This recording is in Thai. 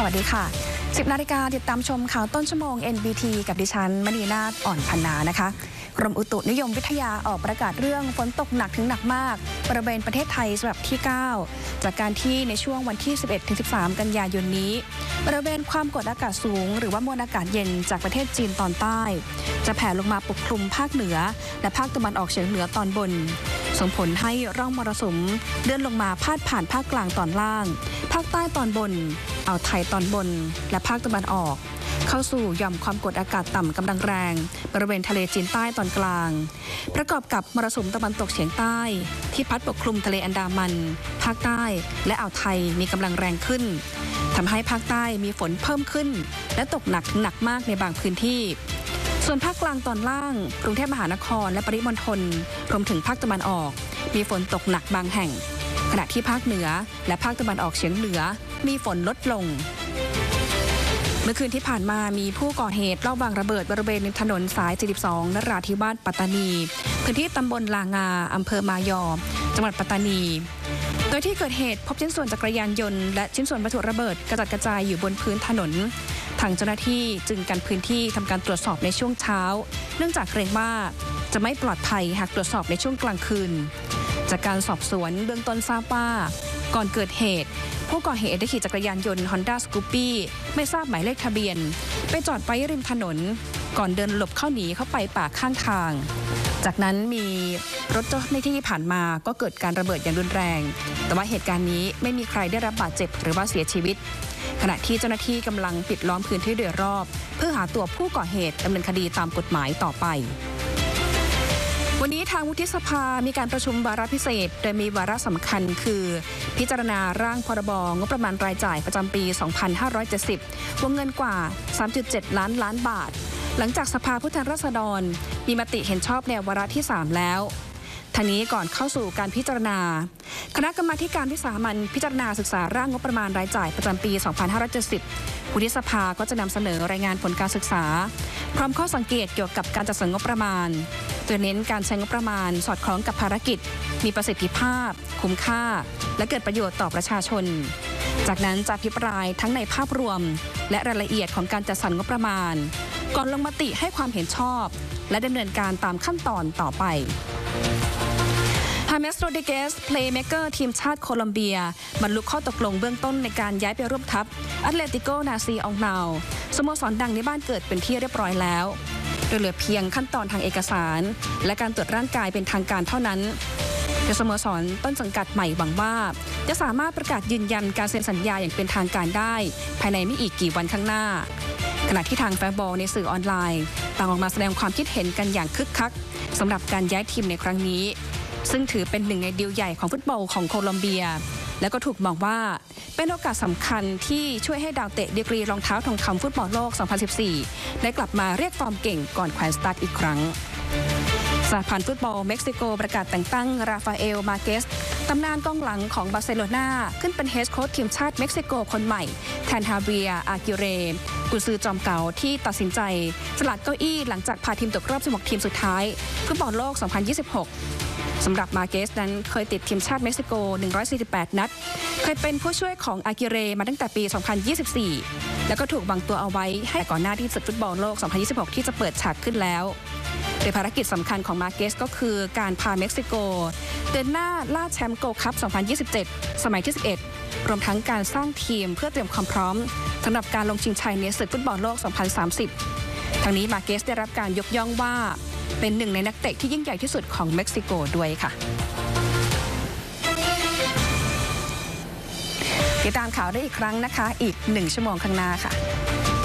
วัสดีค่ะ 10 นาฬิกาติดตามชมข่าวต้นชั่วโมง NBT กับดิฉันมณีนาฏอ่อนพันนานะคะกรมอุตุนิยมวิทยาออกประกาศเรื่องฝนตกหนักถึงหนักมากบริเวณประเทศไทยฉบับที่ 9 จากการที่ในช่วงวันที่ 11-13 กันยายนนี้บริเวณความกดอากาศสูงหรือว่ามวลอากาศเย็นจากประเทศจีนตอนใต้จะแผ่ลงมาปกคลุมภาคเหนือและภาคตะวันออกเฉียงเหนือตอนบนส่งผลให้ร่องมรสุมเลื่อนลงมาพาดผ่านภาคกลางตอนล่างภาคใต้ตอนบนอ่าวไทยตอนบนและภาคตะวันออกเข้าสู่หย่อมความกดอากาศต่ำกำลังแรงบริเวณทะเลจีนใต้ตอนกลางประกอบกับมรสุมตะวันตกเฉียงใต้ที่พัดปกคลุมทะเลอันดามันภาคใต้และอ่าวไทยมีกำลังแรงขึ้นทำให้ภาคใต้มีฝนเพิ่มขึ้นและตกหนักถึงหนักมากในบางพื้นที่ส่วนภาคกลางตอนล่างกรุงเทพมหานครและปริมณฑลรวมถึงภาคตะวันออกมีฝนตกหนักบางแห่งขณะที่ภาคเหนือและภาคตะวันออกเฉียงเหนือมีฝนลดลงเมื่อคืนที่ผ่านมามีผู้ก่อเหตุลอบวางระเบิดบริเวณถนนสาย 42 นราธิวาสปัตตานีพื้นที่ตำบลลางาอำเภอมายอจังหวัดปัตตานีโดยที่เกิดเหตุพบชิ้นส่วนจักรยานยนต์และชิ้นส่วนวัตถุระเบิดกระจัดกระจายอยู่บนพื้นถนนทางเจ้าหน้าที่จึงกันพื้นที่ทำการตรวจสอบในช่วงเช้าเนื่องจากเกรงว่าจะไม่ปลอดภัยหากตรวจสอบในช่วงกลางคืนจากการสอบสวนเบื้องต้นทราบว่าก่อนเกิดเหตุผู้ก่อเหตุได้ขี่จักรยานยนต์ Honda Scoopy ไม่ทราบหมายเลขทะเบียนไปจอดไว้ริมถนนก่อนเดินหลบเข้าหนีเข้าไปป่าข้างทางจากนั้นมีรถเจ้าหน้าที่ผ่านมาก็เกิดการระเบิดอย่างรุนแรงแต่ว่าเหตุการณ์นี้ไม่มีใครได้รับบาดเจ็บหรือว่าเสียชีวิตขณะที่เจ้าหน้าที่กำลังปิดล้อมพื้นที่โดยรอบเพื่อหาตัวผู้ก่อเหตุดำเนินคดีตามกฎหมายต่อไปวันนี้ทางวุฒิสภามีการประชุมวาระพิเศษโดยมีวาระสำคัญคือพิจารณาร่างพรบงบประมาณรายจ่ายประจำปี 2570 วงเงินกว่า 3.7 ล้านบาทหลังจากสภาผู้แทนราษฎรมีมติเห็นชอบในวาระที่ 3 แล้วทางนี้ก่อนเข้าสู่การพิจารณาคณะกรรมาธิการวิสามัญพิจารณาศึกษาร่างงบประมาณรายจ่ายประจำปี 2570 วุฒิสภาก็จะนำเสนอรายงานผลการศึกษาพร้อมข้อสังเกตเกี่ยวกับการจัดสรรงบประมาณโดยเน้นการใช้งบประมาณสอดคล้องกับภารกิจมีประสิทธิภาพคุ้มค่าและเกิดประโยชน์ต่อประชาชนจากนั้นจะอภิปรายทั้งในภาพรวมและรายละเอียดของการจัดสรรงบประมาณก่อนลงมติให้ความเห็นชอบและดำเนินการตามขั้นตอนต่อไปฮาเมส โรดริเกสเพลย์เมเกอร์ทีมชาติโคลอมเบียบรรลุข้อตกลงเบื้องต้นในการย้ายไปร่วมทัพแอตเลติโกนาซีอองนาวสโมสรดังในบ้านเกิดเป็นที่เรียบร้อยแล้วโดยเหลือเพียงขั้นตอนทางเอกสารและการตรวจร่างกายเป็นทางการเท่านั้นโดยสโมสรต้นสังกัดใหม่หวังว่าจะสามารถประกาศยืนยันการเซ็นสัญญาอย่างเป็นทางการได้ภายในไม่อีกกี่วันข้างหน้าขณะที่ทางแฟนบอลในสื่อออนไลน์ต่างออกมาแสดงความคิดเห็นกันอย่างคึกคักสำหรับการย้ายทีมในครั้งนี้ซึ่งถือเป็นหนึ่งในดีลใหญ่ของฟุตบอลของโคลอมเบียและก็ถูกมองว่าเป็นโอกาสสำคัญที่ช่วยให้ดาวเตะดีกรีรองเท้าทองคำฟุตบอลโลก 2014 ได้กลับมาเรียกฟอร์มเก่งก่อนแขวนสตาร์ทอีกครั้งสหพันธ์ฟุตบอลเม็กซิโกประกาศแต่งตั้งราฟาเอล มาเกสตำนานกองหลังของบาร์เซโลนาขึ้นเป็นเฮดโค้ชทีมชาติเม็กซิโกคนใหม่แทนฮาเวียอากิเรกุนซือจอมเก่าที่ตัดสินใจสลัดเก้าอี้หลังจากพาทีมตกรอบ 16 ทีมสุดท้ายฟุตบอลโลก 2026 สำหรับมาเกสนั้นเคยติดทีมชาติเม็กซิโก 148 นัดเคยเป็นผู้ช่วยของอากิเรมาตั้งแต่ปี 2024 แล้วก็ถูกวางตัวเอาไว้ให้ก่อนหน้าที่ศึกฟุตบอลโลก 2026 ที่จะเปิดฉากขึ้นแล้วโดยภารกิจสำคัญของมาเกสก็คือการพาเม็กซิโกเดินหน้าล่าแชมป์โกลด์คัพ 2027 สมัยที่ 11 รวมทั้งการสร้างทีมเพื่อเตรียมความพร้อมสำหรับการลงชิงชัยในศึกฟุตบอลโลก 2030 ทั้งนี้มาเกสได้รับการยกย่องว่าเป็นหนึ่งในนักเตะที่ยิ่งใหญ่ที่สุดของเม็กซิโกด้วยค่ะติดตามข่าวได้อีกครั้งนะคะอีก1 ชั่วโมงข้างหน้าค่ะ